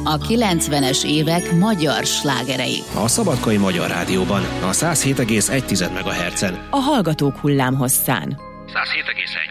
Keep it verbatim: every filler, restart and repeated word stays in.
A kilencvenes évek magyar slágerei. A Szabadkai Magyar Rádióban, a száz hét egész egy MHz-en. A Hallgatók hullámhosszán. száz hét egész egy